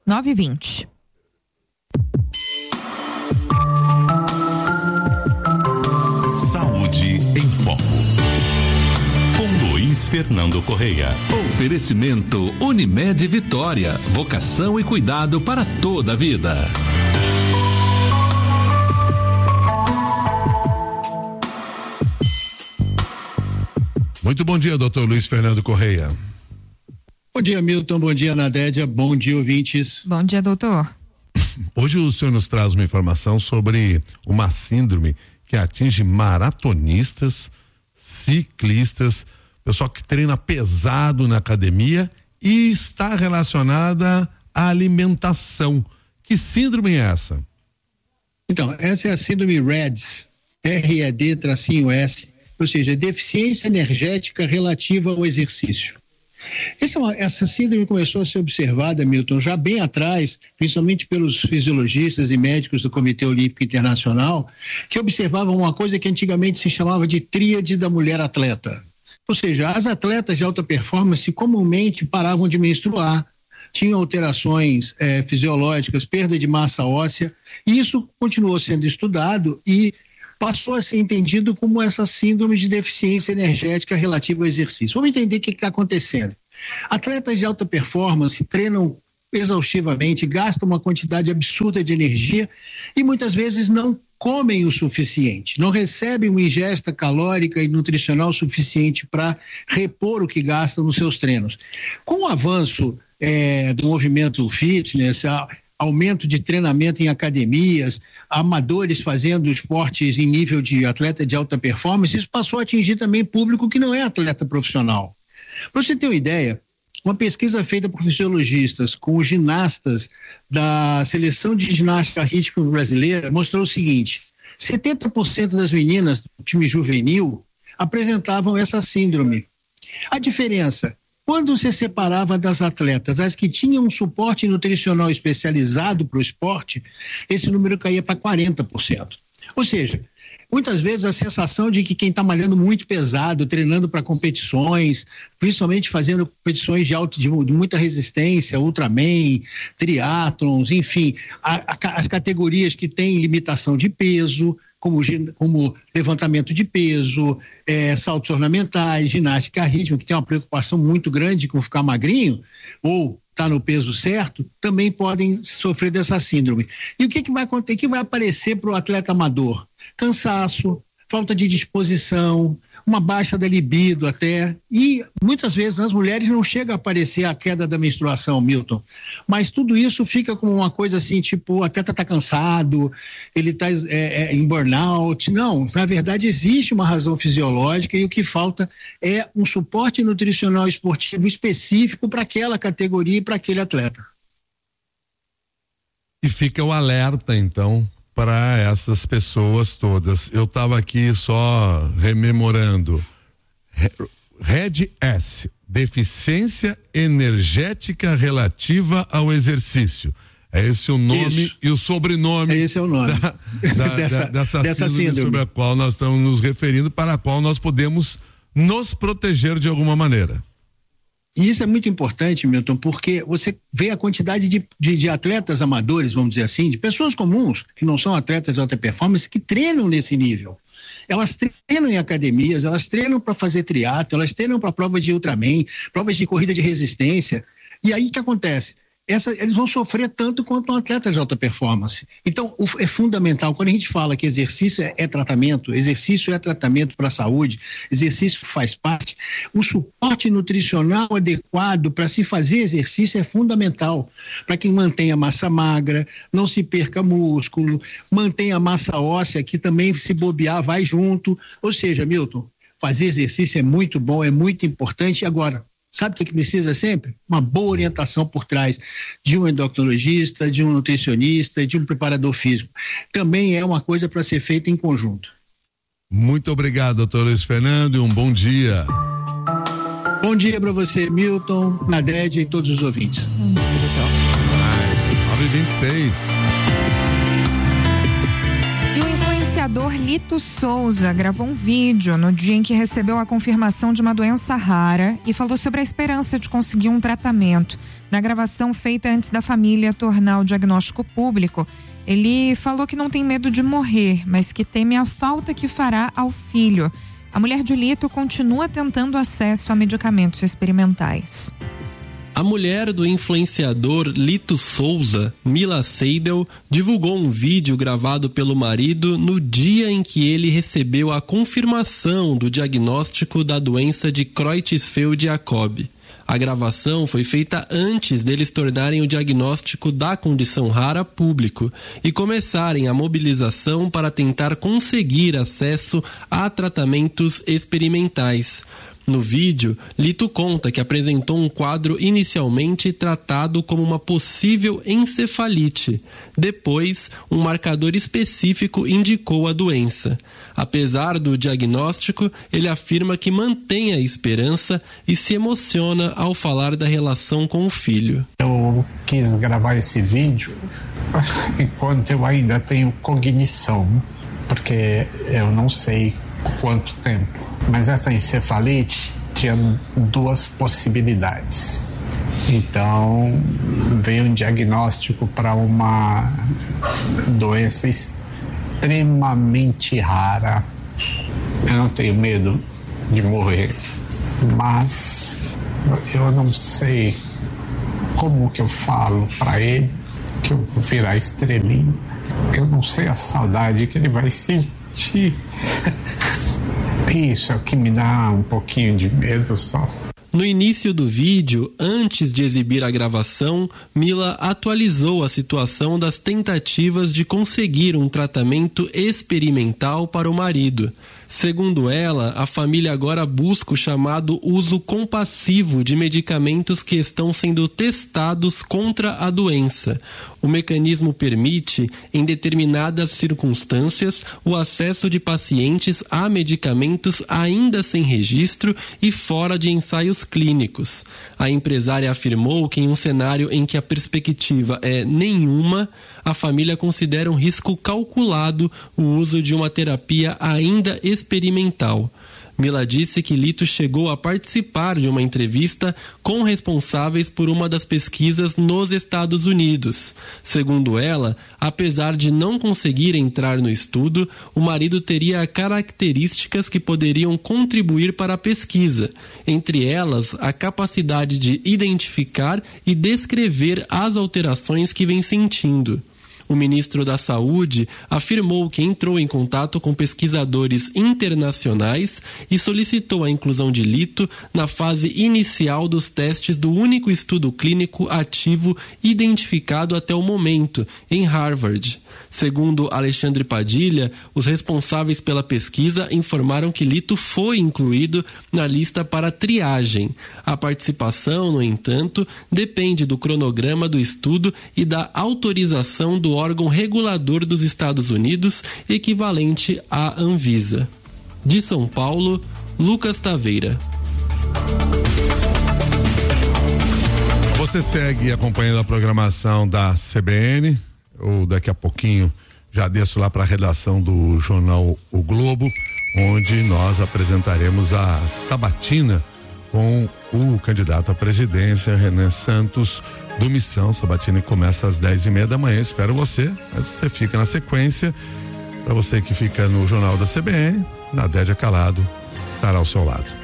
9h20. Saúde em Foco. Com Luiz Fernando Correia. Oferecimento Unimed Vitória. Vocação e cuidado para toda a vida. Muito bom dia, doutor Luiz Fernando Correia. Bom dia, Milton. Bom dia, Nadédia. Bom dia, ouvintes. Bom dia, doutor. Hoje o senhor nos traz uma informação sobre uma síndrome que atinge maratonistas, ciclistas, pessoal que treina pesado na academia e está relacionada à alimentação. Que síndrome é essa? Então, essa é a síndrome RED-S, RED-S, ou seja, deficiência energética relativa ao exercício. Essa síndrome começou a ser observada, Milton, já bem atrás, principalmente pelos fisiologistas e médicos do Comitê Olímpico Internacional, que observavam uma coisa que antigamente se chamava de tríade da mulher atleta. Ou seja, as atletas de alta performance comumente paravam de menstruar, tinham alterações fisiológicas, perda de massa óssea, e isso continuou sendo estudado e passou a ser entendido como essa síndrome de deficiência energética relativa ao exercício. Vamos entender o que está acontecendo. Atletas de alta performance treinam exaustivamente, gastam uma quantidade absurda de energia e muitas vezes não comem o suficiente, não recebem uma ingesta calórica e nutricional suficiente para repor o que gastam nos seus treinos. Com o avanço do movimento fitness, aumento de treinamento em academias, amadores fazendo esportes em nível de atleta de alta performance, isso passou a atingir também público que não é atleta profissional. Para você ter uma ideia, uma pesquisa feita por fisiologistas com ginastas da seleção de ginástica rítmica brasileira mostrou o seguinte: 70% das meninas do time juvenil apresentavam essa síndrome. A diferença: quando você separava das atletas as que tinham um suporte nutricional especializado para o esporte, esse número caía para 40%. Ou seja, muitas vezes a sensação de que quem está malhando muito pesado, treinando para competições, principalmente fazendo competições de muita resistência, Ultraman, triatlons, enfim, as categorias que têm limitação de peso, como levantamento de peso, saltos ornamentais, ginástica rítmica, que tem uma preocupação muito grande com ficar magrinho ou estar no peso certo, também podem sofrer dessa síndrome. E o que vai acontecer? O que vai aparecer para o atleta amador? Cansaço, falta de disposição, uma baixa da libido até, e muitas vezes nas mulheres não chega a aparecer a queda da menstruação, Milton, mas tudo isso fica como uma coisa assim, tipo, o atleta está cansado, ele está em burnout. Não, na verdade existe uma razão fisiológica e o que falta é um suporte nutricional esportivo específico para aquela categoria e para aquele atleta. E fica o alerta, então, para essas pessoas todas. Eu estava aqui só rememorando. RED-S, deficiência energética relativa ao exercício. É esse o nome. Isso. E o sobrenome. Esse é o nome dessa síndrome sobre a qual nós estamos nos referindo, para a qual nós podemos nos proteger de alguma maneira. E isso é muito importante, Milton, porque você vê a quantidade de atletas amadores, vamos dizer assim, de pessoas comuns, que não são atletas de alta performance, que treinam nesse nível. Elas treinam em academias, elas treinam para fazer triatlo, elas treinam para provas de Ultraman, provas de corrida de resistência. E aí o que acontece? Eles vão sofrer tanto quanto um atleta de alta performance. Então, é fundamental, quando a gente fala que exercício é tratamento para a saúde, exercício faz parte, o suporte nutricional adequado para se fazer exercício é fundamental, para quem mantenha massa magra, não se perca músculo, mantenha massa óssea, que também, se bobear, vai junto. Ou seja, Milton, fazer exercício é muito bom, é muito importante. Agora, sabe o que precisa sempre? Uma boa orientação por trás de um endocrinologista, de um nutricionista, de um preparador físico. Também é uma coisa para ser feita em conjunto. Muito obrigado, doutor Luiz Fernando, e um bom dia. Bom dia para você, Milton, Nadédia e todos os ouvintes. 9h26. influenciador Lito Souza gravou um vídeo no dia em que recebeu a confirmação de uma doença rara e falou sobre a esperança de conseguir um tratamento. Na gravação feita antes da família tornar o diagnóstico público, ele falou que não tem medo de morrer, mas que teme a falta que fará ao filho. A mulher de Lito continua tentando acesso a medicamentos experimentais. A mulher do influenciador Lito Souza, Mila Seidel, divulgou um vídeo gravado pelo marido no dia em que ele recebeu a confirmação do diagnóstico da doença de Creutzfeldt-Jakob. A gravação foi feita antes deles tornarem o diagnóstico da condição rara público e começarem a mobilização para tentar conseguir acesso a tratamentos experimentais. No vídeo, Lito conta que apresentou um quadro inicialmente tratado como uma possível encefalite. Depois, um marcador específico indicou a doença. Apesar do diagnóstico, ele afirma que mantém a esperança e se emociona ao falar da relação com o filho. Eu quis gravar esse vídeo enquanto eu ainda tenho cognição, porque eu não sei quanto tempo. Mas essa encefalite tinha duas possibilidades. Então, veio um diagnóstico para uma doença extremamente rara. Eu não tenho medo de morrer, mas eu não sei como que eu falo para ele que eu vou virar estrelinha. Eu não sei a saudade que ele vai sentir. Isso é o que me dá um pouquinho de medo só. No início do vídeo, antes de exibir a gravação, Mila atualizou a situação das tentativas de conseguir um tratamento experimental para o marido. Segundo ela, a família agora busca o chamado uso compassivo de medicamentos que estão sendo testados contra a doença. O mecanismo permite, em determinadas circunstâncias, o acesso de pacientes a medicamentos ainda sem registro e fora de ensaios clínicos. A empresária afirmou que em um cenário em que a perspectiva é nenhuma, a família considera um risco calculado o uso de uma terapia ainda experimental. Mila disse que Lito chegou a participar de uma entrevista com responsáveis por uma das pesquisas nos Estados Unidos. Segundo ela, apesar de não conseguir entrar no estudo, o marido teria características que poderiam contribuir para a pesquisa, entre elas a capacidade de identificar e descrever as alterações que vem sentindo. O ministro da Saúde afirmou que entrou em contato com pesquisadores internacionais e solicitou a inclusão de Lito na fase inicial dos testes do único estudo clínico ativo identificado até o momento, em Harvard. Segundo Alexandre Padilha, os responsáveis pela pesquisa informaram que Lito foi incluído na lista para triagem. A participação, no entanto, depende do cronograma do estudo e da autorização do órgão regulador dos Estados Unidos, equivalente à Anvisa. De São Paulo, Lucas Taveira. Você segue acompanhando a programação da CBN, ou daqui a pouquinho já desço lá para a redação do jornal O Globo, onde nós apresentaremos a sabatina com o candidato à presidência, Renan Santos, do Missão. Sabatina começa às 10:30 da manhã. Espero você, mas você fica na sequência. Para você que fica no jornal da CBN, Nadédia Calado estará ao seu lado.